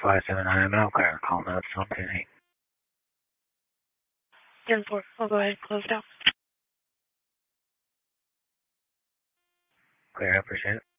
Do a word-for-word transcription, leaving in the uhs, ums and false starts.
five seven nine, I'm out clear. Call notes on ten eight. ten four, I'll go ahead and close it out. Clear, I appreciate it.